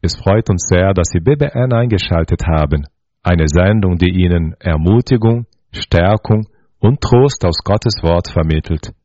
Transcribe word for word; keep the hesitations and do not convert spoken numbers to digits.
Es freut uns sehr, dass Sie B B N eingeschaltet haben. Eine Sendung, die Ihnen Ermutigung, Stärkung und Trost aus Gottes Wort vermittelt.